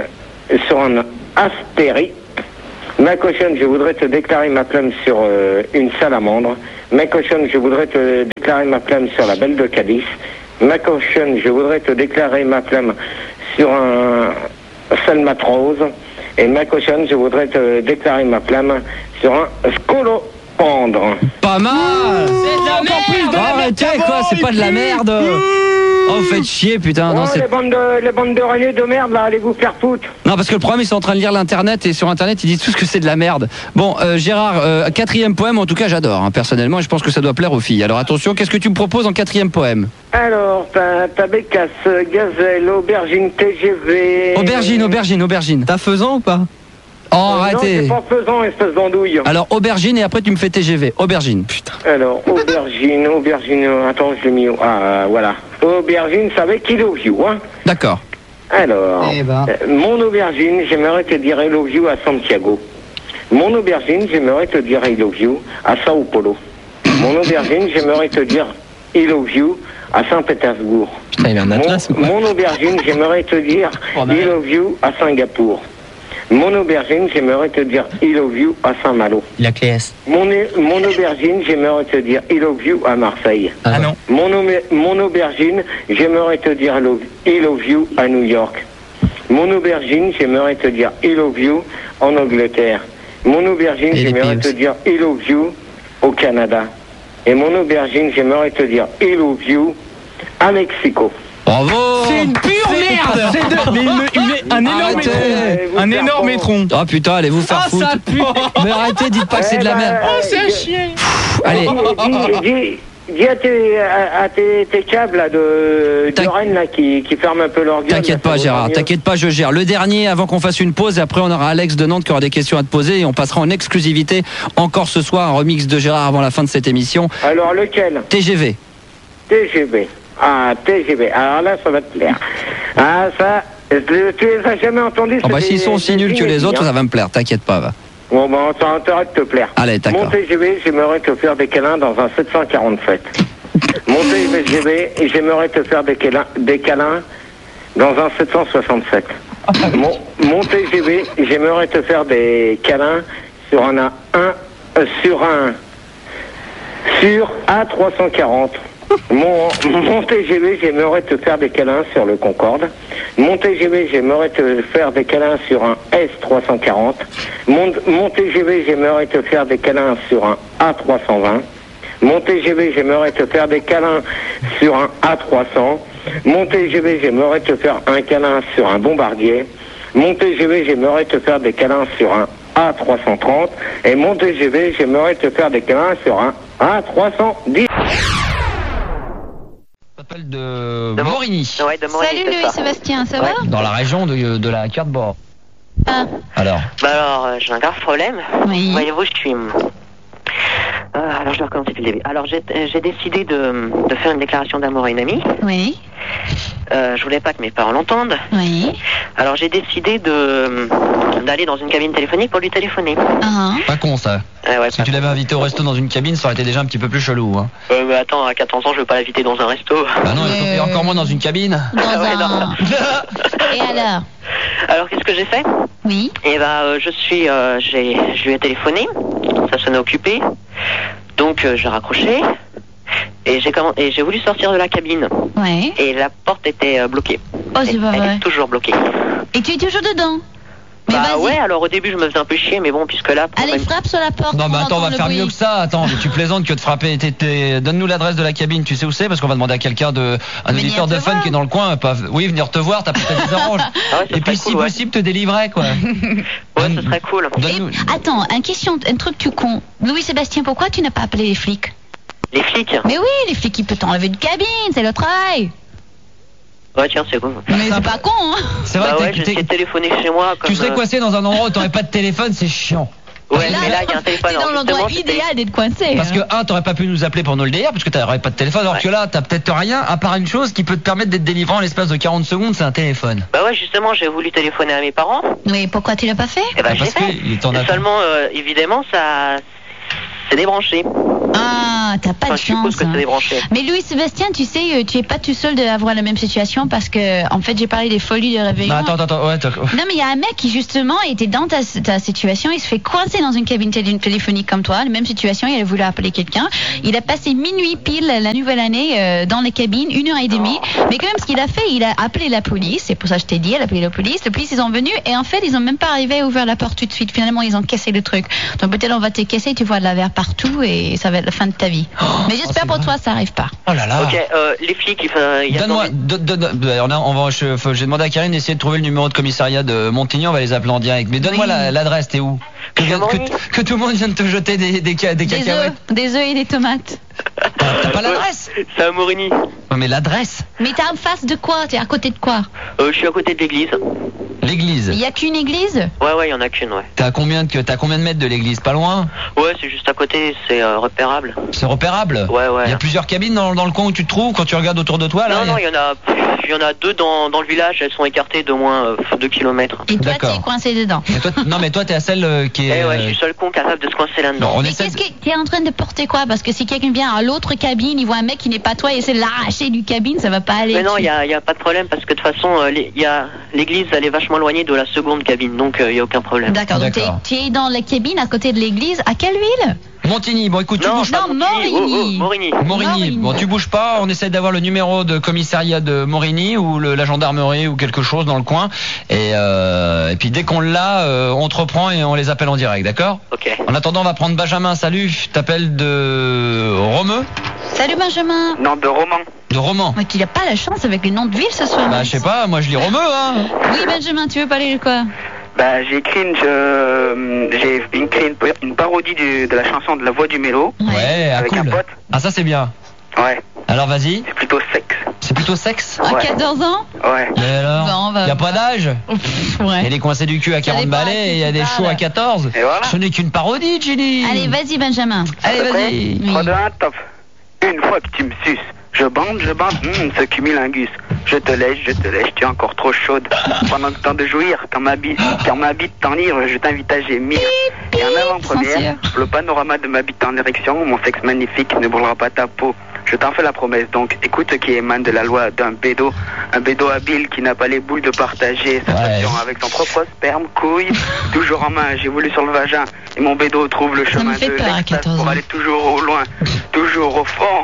[SPEAKER 8] sur un Astérie. Ma cochonne, je voudrais te déclarer ma flamme sur une salamandre. Ma cochonne, je voudrais te déclarer ma flamme sur la belle de Cadiz. Ma cochonne, je voudrais te déclarer ma flamme sur un salmatrose. Et ma cochonne, je voudrais te déclarer ma flamme sur un scolopendre.
[SPEAKER 1] Pas mal.
[SPEAKER 6] C'est de la merde.
[SPEAKER 1] Arrêtez quoi, c'est pas de la merde. Oh, faites chier, putain. Non,
[SPEAKER 8] les bandes de râlés de merde, là, allez vous faire foutre.
[SPEAKER 1] Non, parce que le problème, ils sont en train de lire l'internet et sur internet, ils disent tout ce que c'est de la merde. Bon, Gérard, 4e poème, en tout cas, j'adore, hein, personnellement, et je pense que ça doit plaire aux filles. Alors attention, qu'est-ce que tu me proposes en 4e poème?
[SPEAKER 8] Alors, t'as bécasse, gazelle, aubergine, TGV.
[SPEAKER 1] Aubergine.
[SPEAKER 4] T'as faisant ou pas?
[SPEAKER 1] Oh, arrêtez.
[SPEAKER 8] Non, c'est pas faisant, espèce d'andouille.
[SPEAKER 1] Alors, aubergine, et après, tu me fais TGV. Aubergine. Putain.
[SPEAKER 8] Alors, aubergine, attends, je l'ai mis où? Ah, voilà. Aubergine, c'est avec I love you, hein.
[SPEAKER 1] D'accord.
[SPEAKER 8] Alors, mon aubergine, j'aimerais te dire I love you à Santiago. Mon aubergine, j'aimerais te dire I love you à Sao Paulo. Mon aubergine, j'aimerais te dire I love you à Saint-Pétersbourg.
[SPEAKER 4] Putain, il a un atlas.
[SPEAKER 8] Mon aubergine, j'aimerais te dire I love you à Singapour. Mon aubergine, j'aimerais te dire I love you à Saint-Malo.
[SPEAKER 4] Il a clé S.
[SPEAKER 8] Mon aubergine, j'aimerais te dire I love you à Marseille.
[SPEAKER 4] Ah non.
[SPEAKER 8] Mon aubergine, j'aimerais te dire I love you à New York. Mon aubergine, j'aimerais te dire I love you en Angleterre. Mon aubergine, j'aimerais te dire I love you au Canada. Et mon aubergine, j'aimerais te dire I love you à Mexico.
[SPEAKER 1] Bravo.
[SPEAKER 4] C'est une pure merde. Mais il met un énorme étron. Un énorme étron.
[SPEAKER 1] Oh putain, allez vous faire foutre.
[SPEAKER 4] Ça pue.
[SPEAKER 1] Mais arrêtez, dites pas que c'est de la merde.
[SPEAKER 4] Oh, c'est un chien.
[SPEAKER 1] Allez.
[SPEAKER 8] Dis à tes câbles là, de Rennes là, qui ferment un peu leur gueule.
[SPEAKER 1] T'inquiète pas, Gérard, t'inquiète pas, je gère. Le dernier avant qu'on fasse une pause, et après on aura Alex de Nantes qui aura des questions à te poser et on passera en exclusivité encore ce soir un remix de Gérard avant la fin de cette émission.
[SPEAKER 8] Alors lequel?
[SPEAKER 1] TGV.
[SPEAKER 8] Ah, TGV. Alors là, ça va te plaire. Ah, ça, tu les as jamais entendus?
[SPEAKER 1] Oh bah s'ils sont aussi nuls que les autres, ça va me plaire, t'inquiète pas, va.
[SPEAKER 8] Bon, bah, ça a intérêt de te plaire.
[SPEAKER 1] Allez, d'accord.
[SPEAKER 8] Mon TGV, j'aimerais te faire des câlins dans un 747. Mon TGV, j'aimerais te faire des câlins dans un 767. Mon TGV, j'aimerais te faire des câlins sur sur A340. Mon TGV, j'aimerais te faire des câlins sur le Concorde. Mon TGV, j'aimerais te faire des câlins sur un S340. Mon TGV, j'aimerais te faire des câlins sur un A320. Mon TGV, j'aimerais te faire des câlins sur un A300. Mon TGV, j'aimerais te faire un câlin sur un Bombardier. Mon TGV, j'aimerais te faire des câlins sur un A330. Et mon TGV, j'aimerais te faire des câlins sur un A310.
[SPEAKER 1] S'appelle de Morigny.
[SPEAKER 7] Ouais, de Morigny.
[SPEAKER 6] Salut Louis-Sébastien, ça va?
[SPEAKER 1] Dans la région de la carte bord.
[SPEAKER 6] Ah.
[SPEAKER 7] Alors, j'ai un grave problème.
[SPEAKER 6] Oui.
[SPEAKER 7] Voyez-vous, je suis... alors, je vais recommencer depuis le début. Alors, j'ai décidé de faire une déclaration d'amour à une amie.
[SPEAKER 6] Oui.
[SPEAKER 7] Je voulais pas que mes parents l'entendent.
[SPEAKER 6] Oui.
[SPEAKER 7] Alors, j'ai décidé d'aller dans une cabine téléphonique pour lui téléphoner.
[SPEAKER 1] Pas con, ça.
[SPEAKER 7] Ouais,
[SPEAKER 1] si tu l'avais invité au resto dans une cabine, ça aurait été déjà un petit peu plus chelou. Hein.
[SPEAKER 7] Mais attends, à 14 ans, je veux pas l'inviter dans un resto.
[SPEAKER 1] Bah non, et encore moins dans une cabine.
[SPEAKER 6] Et alors?
[SPEAKER 7] Alors, qu'est-ce que j'ai fait?
[SPEAKER 6] Oui.
[SPEAKER 7] Et je lui ai téléphoné. Ça sonnait occupé. Donc, j'ai raccroché. Et j'ai voulu sortir de la cabine.
[SPEAKER 6] Ouais.
[SPEAKER 7] Et la porte était bloquée.
[SPEAKER 6] Oh, c'est pas vrai.
[SPEAKER 7] Elle est toujours bloquée.
[SPEAKER 6] Et tu es toujours dedans? Mais
[SPEAKER 7] bah
[SPEAKER 6] vas-y.
[SPEAKER 7] Ouais, alors au début je me faisais un peu chier, mais bon, puisque là...
[SPEAKER 6] Allez, frappe sur la porte.
[SPEAKER 1] Non, mais attends, on va faire mieux que ça. Attends, tu plaisantes que de frapper. Donne-nous l'adresse de la cabine, tu sais où c'est? Parce qu'on va demander à quelqu'un un auditeur de fun qui est dans le coin. Oui, venir te voir, t'as peut-être des oranges. Et puis si possible, te délivrer, quoi.
[SPEAKER 7] Ouais, ce serait cool.
[SPEAKER 6] Attends, un truc tout con. Louis-Sébastien, pourquoi tu n'as pas appelé les flics?
[SPEAKER 7] Les flics?
[SPEAKER 6] Mais oui, les flics, ils peuvent t'enlever de cabine, c'est le travail.
[SPEAKER 7] Ouais, tiens, c'est cool.
[SPEAKER 6] Mais c'est pas con, hein.
[SPEAKER 1] C'est vrai
[SPEAKER 7] que j'ai essayé de téléphoner chez moi.
[SPEAKER 1] Tu serais coincé dans un endroit où t'aurais pas de téléphone, c'est chiant.
[SPEAKER 7] Ouais, mais là, il y a un téléphone.
[SPEAKER 6] T'es dans l'endroit idéal d'être coincé.
[SPEAKER 1] Parce que, t'aurais pas pu nous appeler pour nous le dire, parce que t'aurais pas de téléphone, alors que là, t'as peut-être rien, à part une chose qui peut te permettre d'être délivrant en l'espace de 40 secondes, c'est un téléphone.
[SPEAKER 7] Bah ouais, justement, j'ai voulu téléphoner à mes parents.
[SPEAKER 6] Mais pourquoi tu l'as pas fait?
[SPEAKER 7] Eh bah, j'ai fait. Seulement, évidemment, ça... c'est débranché.
[SPEAKER 9] Ah, t'as pas de chance.
[SPEAKER 10] Je suppose que c'est débranché.
[SPEAKER 9] Mais Louis-Sébastien, tu sais, tu es pas tout seul d'avoir la même situation parce que, en fait, j'ai parlé des folies de réveillon.
[SPEAKER 1] Attends. Ouais,
[SPEAKER 9] non, mais il y a un mec qui, justement, était dans ta situation. Il se fait coincer dans une cabine téléphonique comme toi. La même situation, il a voulu appeler quelqu'un. Il a passé minuit pile la nouvelle année dans les cabines, 1h30. Mais quand même, ce qu'il a fait, il a appelé la police. C'est pour ça que je t'ai dit, il a appelé la police. La police, ils sont venus et en fait, ils ont même pas arrivé à ouvrir la porte tout de suite. Finalement, ils ont cassé le truc. Donc peut-être on va te casser, tu vois de la verre partout et ça va être la fin de ta vie. Mais j'espère pour toi, ça arrive pas.
[SPEAKER 1] Oh là là.
[SPEAKER 10] Ok, les flics,
[SPEAKER 1] donne-moi. J'ai demandé à Karine d'essayer de trouver le numéro de commissariat de Montigny. On va les appeler en direct. Mais donne-moi l'adresse. T'es où que tout le monde vienne te jeter des cacahuètes.
[SPEAKER 9] Des œufs et des tomates.
[SPEAKER 1] T'as pas l'adresse?
[SPEAKER 10] C'est à Morigny.
[SPEAKER 1] Mais l'adresse?
[SPEAKER 9] Mais t'es en face de quoi? T'es à côté de quoi?
[SPEAKER 10] Je suis à côté de l'église.
[SPEAKER 1] L'église?
[SPEAKER 9] Il y a qu'une église?
[SPEAKER 10] Ouais, il y en a qu'une, ouais.
[SPEAKER 1] T'as combien de mètres de l'église? Pas loin?
[SPEAKER 10] Ouais, c'est juste à côté, c'est repérable.
[SPEAKER 1] C'est repérable?
[SPEAKER 10] Ouais.
[SPEAKER 1] Il y a plusieurs cabines dans le coin où tu te trouves quand tu regardes autour de toi là?
[SPEAKER 10] Non, il y en a deux dans le village, elles sont écartées d'au moins 2 km.
[SPEAKER 9] Et toi, t'es coincé dedans?
[SPEAKER 1] Mais toi, t'es à celle qui est...
[SPEAKER 10] Ouais, je suis le seul con capable de se coincer là-dedans.
[SPEAKER 9] Mais qu'est-ce que t'es en train de porter quoi? Parce que si quelqu'un vient à l'autre cabine, il voit un mec qui n'est pas toi et essaie de l'arracher du cabine, ça va pas aller.
[SPEAKER 10] Mais non, il y a pas de problème parce que de toute façon, l'église, elle est vachement éloignée de la seconde cabine, donc il y a aucun problème.
[SPEAKER 9] D'accord, donc tu es dans la cabine à côté de l'église. À quelle ville?
[SPEAKER 1] Montigny. Bon, écoute, tu bouges pas.
[SPEAKER 10] Morigny.
[SPEAKER 1] Bon, tu bouges pas. On essaie d'avoir le numéro de commissariat de Morigny ou la gendarmerie ou quelque chose dans le coin. Et puis dès qu'on l'a, on te reprend et on les appelle en direct, d'accord?
[SPEAKER 10] Ok.
[SPEAKER 1] En attendant, on va prendre Benjamin. Salut. T'appelles de Romeu?
[SPEAKER 9] Salut Benjamin.
[SPEAKER 5] Non, de Roman.
[SPEAKER 1] De Roman.
[SPEAKER 9] Mais tu n'as pas la chance avec les noms de villes ce soir.
[SPEAKER 1] Bah, je sais pas. Moi, je lis Romeu, hein.
[SPEAKER 9] Oui, Benjamin, tu veux parler de quoi?
[SPEAKER 5] Bah, j'ai écrit une parodie de la chanson de La Voix du Mélo.
[SPEAKER 1] Ouais,
[SPEAKER 5] avec
[SPEAKER 1] cool.
[SPEAKER 5] un pote.
[SPEAKER 1] Ah, ça c'est bien.
[SPEAKER 5] Ouais.
[SPEAKER 1] Alors vas-y.
[SPEAKER 5] C'est plutôt sexe.
[SPEAKER 1] C'est plutôt sexe?
[SPEAKER 9] À 14 ans?
[SPEAKER 5] Ouais.
[SPEAKER 1] Et alors?
[SPEAKER 9] Bon,
[SPEAKER 1] y a pas d'âge?
[SPEAKER 9] Ouais.
[SPEAKER 1] Il est coincé du cul à 40 balais et il y a des shows à 14.
[SPEAKER 5] Et voilà.
[SPEAKER 1] Ce n'est qu'une parodie, Jenny.
[SPEAKER 9] Allez, vas-y Benjamin.
[SPEAKER 1] Allez, vas-y.
[SPEAKER 5] 3, 2, 1, top. Une fois que tu me suces, je bande, ce cumulingus. Je te lèche, tu es encore trop chaude. Pendant le temps de jouir, quand ma bite t'enivre, je t'invite à gémir. Et en avant-première, le panorama de ma bite en érection, mon sexe magnifique ne brûlera pas ta peau. Je t'en fais la promesse, donc écoute ce qui émane de la loi d'un bédo. Un bédo habile qui n'a pas les boules de partager sa passion avec son propre sperme, couille, toujours en main. J'ai voulu sur le vagin et mon bédo trouve le chemin de l'extase pour aller toujours au loin, toujours au fond.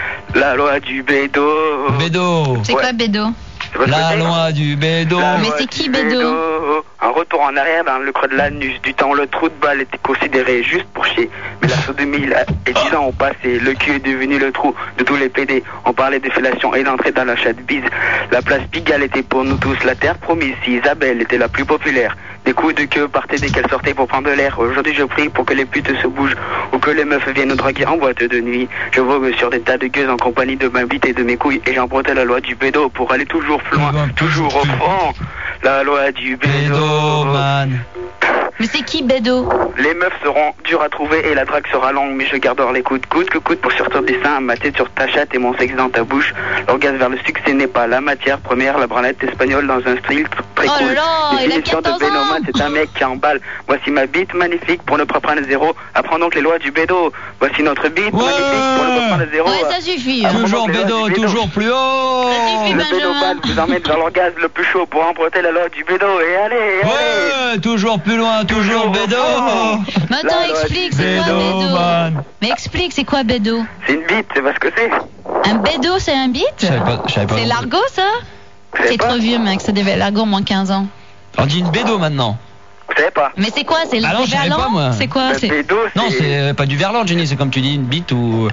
[SPEAKER 5] La loi du bédo.
[SPEAKER 1] Bédo.
[SPEAKER 9] C'est quoi bédo?
[SPEAKER 1] La loi du bédo.
[SPEAKER 9] Mais c'est qui bédo?
[SPEAKER 5] Un retour en arrière dans le creux de l'anus. Du temps, le trou de balle était considéré juste pour chier. Mais la sodomie et 10 ans ont passé. Le cul est devenu le trou de tous les PD. On parlait de fellation et d'entrer dans la chatte bise. La place Pigalle était pour nous tous la terre promise. Si Isabelle était la plus populaire. Des coups de queue partaient dès qu'elle sortait pour prendre de l'air. Aujourd'hui, je prie pour que les putes se bougent ou que les meufs viennent nous draguer en boîte de nuit. Je vogue sur des tas de gueuses en compagnie de ma bite et de mes couilles. Et j'empruntais la loi du bédo pour aller toujours plus loin, toujours au fond. La loi du bédo, man.
[SPEAKER 9] Mais c'est qui bédo?
[SPEAKER 5] Les meufs seront dures à trouver et la drague sera longue, mais je garderai les coudes pour sortir des seins, ma tête sur ta chatte et mon sexe dans ta bouche. L'orgasme vers le succès n'est pas la matière première, la branlette espagnole dans un style très cool. Définition de Bénomane, c'est un mec qui emballe. Voici ma bite magnifique pour ne pas prendre zéro. Apprends donc les lois du bédo. Voici notre bite magnifique pour ne pas prendre zéro.
[SPEAKER 9] Ouais, ça suffit.
[SPEAKER 1] Toujours bédo, toujours plus haut.
[SPEAKER 9] Ça suffit,
[SPEAKER 5] le bédo vous emmène vers l'orgasme le plus chaud pour emprunter la loi du bédo. Et allez,
[SPEAKER 1] ouais, toujours plus loin, toujours bédo.
[SPEAKER 9] Maintenant, explique, c'est quoi bédo? Mais explique, c'est quoi bédo?
[SPEAKER 5] C'est une bite, c'est pas ce que c'est.
[SPEAKER 9] Un bédo, c'est un bite?
[SPEAKER 1] Je savais pas.
[SPEAKER 9] C'est l'argot, ça? C'est trop vieux, mec, ça devait être l'argot moins 15 ans.
[SPEAKER 1] On dit une bédo maintenant.
[SPEAKER 5] Vous savez pas?
[SPEAKER 9] Mais c'est quoi? C'est le verlan? C'est quoi?
[SPEAKER 5] Non,
[SPEAKER 1] c'est pas du verlan, Jenny, c'est comme tu dis, une bite ou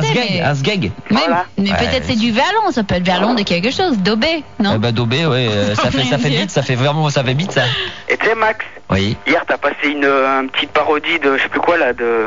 [SPEAKER 1] un sgeg.
[SPEAKER 9] Mais peut-être c'est du verlan, ça peut être verlan de quelque chose, daubé, non?
[SPEAKER 1] Bah daubé, ouais, ça fait bite, ça fait bite ça.
[SPEAKER 5] Et tu sais Max?
[SPEAKER 1] Oui.
[SPEAKER 5] Hier t'as passé une petite parodie de je sais plus quoi là de...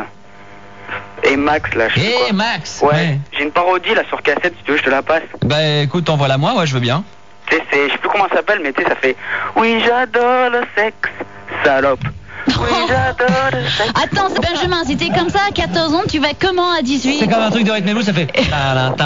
[SPEAKER 5] Et Max là, je sais quoi.
[SPEAKER 1] Max.
[SPEAKER 5] Ouais. J'ai une parodie là sur cassette, si tu veux je te la passe.
[SPEAKER 1] Bah écoute, envoie-la moi, ouais je veux bien.
[SPEAKER 5] Tu sais, je sais plus comment ça s'appelle, mais tu sais, ça fait oui j'adore le sexe, salope. Oui j'adore le sexe.
[SPEAKER 9] Attends, c'est Benjamin, si t'es comme ça à 14 ans, tu vas comment à 18?
[SPEAKER 1] C'est comme un truc de rythme et blues, ça fait...